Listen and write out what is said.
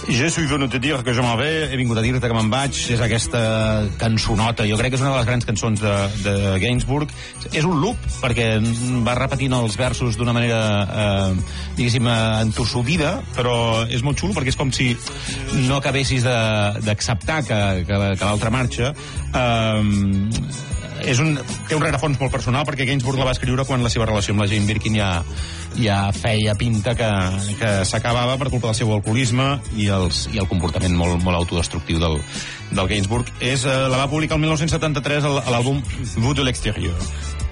Je suis venu te dire que je m'en vais, he vingut a dir-te que me'n vaig, és aquesta cançonota, jo crec que és una de les grans cançons de Gainsbourg. És un loop, perquè va repetint els versos d'una manera, diguéssim, entossudida, però és molt xulo perquè és com si no acabessis d'acceptar que l'altra marxa. Té un rerefons molt personal perquè Gainsbourg la va escriure quan la seva relació amb la Jane Birkin ja feia pinta que s'acabava per culpa del seu alcoholisme i el comportament molt autodestructiu del Gainsbourg. La va publicar el 1973 a l'àlbum Vue de l'extérieur.